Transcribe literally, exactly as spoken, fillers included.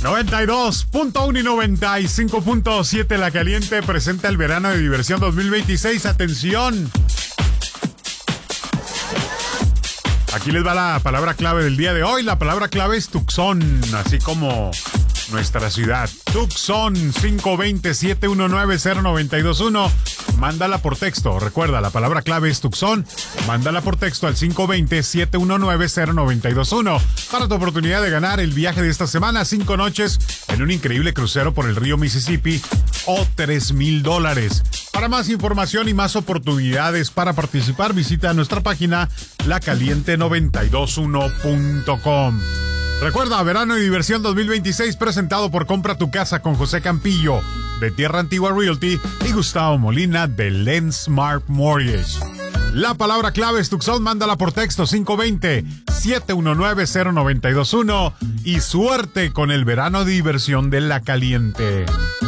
noventa y dos punto uno y noventa y cinco punto siete La Caliente presenta el verano de diversión dos mil veintiséis. ¡Atención! Aquí les va la palabra clave del día de hoy. La palabra clave es Tucson, así como nuestra ciudad. Tucson, cinco dos cero, siete uno nueve, cero nueve dos uno. Mándala por texto. Recuerda, la palabra clave es Tucson. Mándala por texto al cinco dos cero, siete uno nueve, cero nueve dos uno para tu oportunidad de ganar el viaje de esta semana. Cinco noches en un increíble crucero por el río Mississippi o tres mil dólares. Para más información y más oportunidades para participar, visita nuestra página la caliente noventa y dos uno punto com. Recuerda, verano y diversión dos mil veintiséis presentado por Compra tu Casa con José Campillo de Tierra Antigua Realty y Gustavo Molina de Lensmark Mortgage. La palabra clave es Tucson. Mándala por texto cinco dos cero, siete uno nueve, cero nueve dos uno y suerte con el verano de diversión de La Caliente.